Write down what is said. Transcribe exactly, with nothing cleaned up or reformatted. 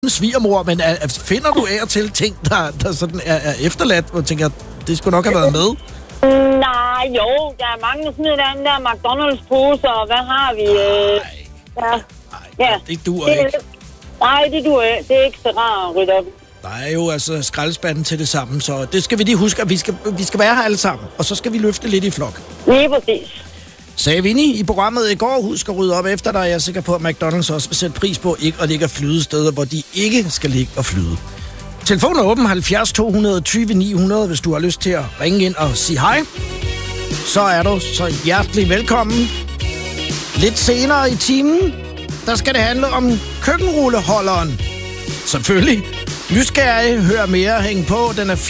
svigermor, men er, finder du af og til ting, der, der sådan er, er efterladt, hvor du tænker, det skulle nok have været med? Nej, jo, der er mange, der smider den der McDonald's-poser, og hvad har vi? Øh, ja. Nej, ja. det duer det, ikke. Nej, det duer ikke. Det er ikke så rart at rydde op. Der er jo altså skraldespanden til det samme, så det skal vi lige huske, at vi skal, vi skal være her alle sammen, og så skal vi løfte lidt i flok. Lige præcis. Sagde Vinnie i programmet i går, husk at rydde op efter dig. Jeg er sikker på, at McDonald's også vil sætte pris på ikke at ligge og flyde steder, hvor de ikke skal ligge og flyde. Telefonen er åben halvfjerds to tyve ni hundrede, hvis du har lyst til at ringe ind og sige hej. Så er du så hjertelig velkommen. Lidt senere i timen, der skal det handle om køkkenrulleholderen. Selvfølgelig. Nysgerrig, hør mere, hæng på. Den er